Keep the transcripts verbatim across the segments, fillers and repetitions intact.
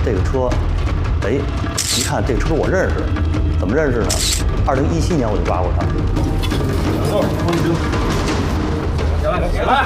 这个车，哎，一看这车我认识，怎么认识呢？二零一七年我就抓过他。 起来，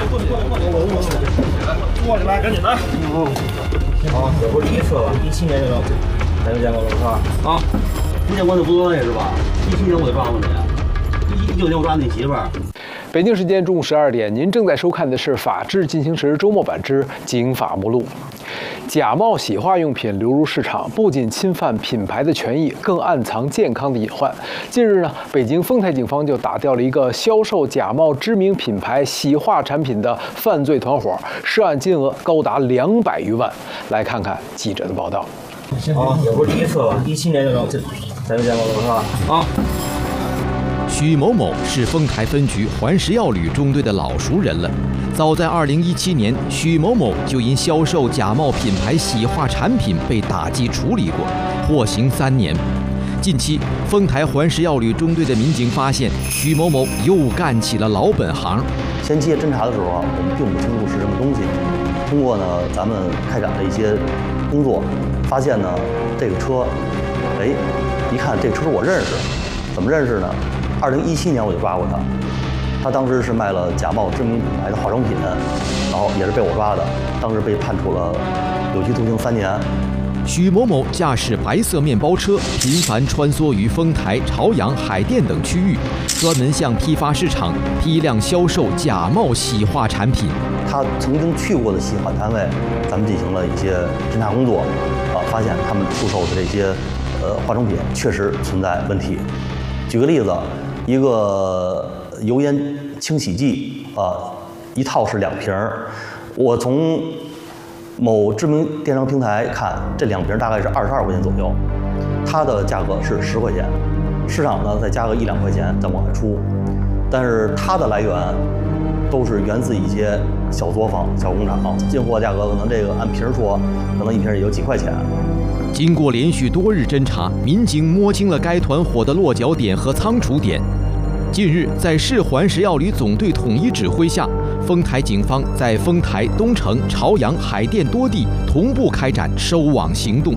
坐起来，赶紧的。好，这不是第一次了，一七年就能咱就见过了是吧？啊，之前我就不多那是吧？一七年我就抓过你，一九年我抓你媳妇儿。 北京时间中午十二点，您正在收看的是《法治进行时》周末版之《警法目录》。假冒洗化用品流入市场，不仅侵犯品牌的权益，更暗藏健康的隐患。近日呢，北京丰台警方就打掉了一个销售假冒知名品牌洗化产品的犯罪团伙，涉案金额高达两百余万。来看看记者的报道。 啊，也不是第一次了，一七年就能咱就见过了是吧？啊。 许某某是丰台分局环食药旅中队的老熟人了。早在二零一七年，许某某就因销售假冒品牌洗化产品被打击处理过，获刑三年。近期，丰台环食药旅中队的民警发现，许某某又干起了老本行。 前期侦查的时候啊，我们并不清楚是什么东西。通过呢，咱们开展了一些工作，发现呢，这个车，哎，一看这车我认识，怎么认识呢？二零一七年我就抓过他，他当时是卖了假冒知名品牌的化妆品，然后也是被我抓的，当时被判处了有期徒刑三年。 许某某驾驶白色面包车，频繁穿梭于丰台、朝阳、海淀等区域，专门向批发市场批量销售假冒洗化产品。 他曾经去过的洗化单位，咱们进行了一些侦查工作，啊，发现他们出售的这些呃化妆品确实存在问题。举个例子。一个油烟清洗剂啊，一套是两瓶儿。我从某知名电商平台看，这两瓶大概是二十二块钱左右，它的价格是十块钱，市场呢再加个一两块钱再往外出，但是它的来源都是源自一些小作坊、小工厂，进货价格可能这个按瓶说，可能一瓶也就几块钱。 经过连续多日侦查，民警摸清了该团伙的落脚点和仓储点。近日，在市环食药旅总队统一指挥下，丰台警方在丰台、东城、朝阳、海淀多地同步开展收网行动。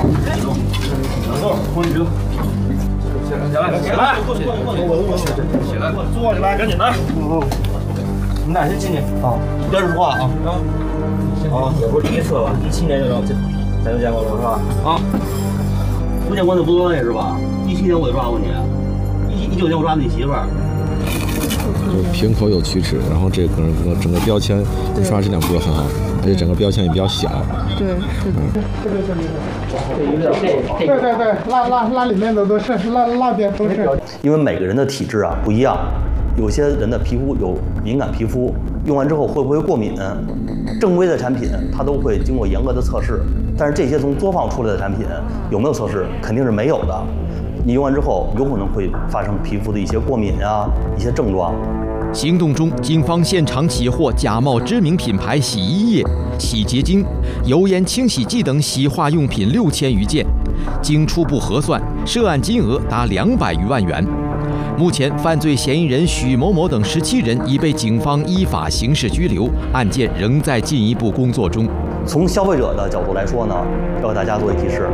起来，起来，起来，坐起来，赶紧的。你俩先进去啊，别说话啊。啊，也不是第一次了，一七年就能咱就见过了是吧？啊，不见过就不多那是吧？一七年我就抓过你，一一九年我抓你媳妇儿。 就瓶口有龋齿，然后这个整个标签印刷质量不是很好，而且整个标签也比较小。 对，是的。这个是对对对，那那那里面的都是，那那边都是。 因为每个人的体质啊不一样，有些人的皮肤有敏感皮肤，用完之后会不会过敏？正规的产品它都会经过严格的测试，但是这些从作坊出来的产品有没有测试？肯定是没有的。你用完之后有可能会发生皮肤的一些过敏啊，一些症状。 行动中，警方现场起获假冒知名品牌洗衣液、洗洁精、油烟清洗剂等洗化用品六千余件，经初步核算，涉案金额达两百余万元。目前，犯罪嫌疑人许某某等十七人已被警方依法刑事拘留，案件仍在进一步工作中。 从消费者的角度来说呢，要给大家做一提示，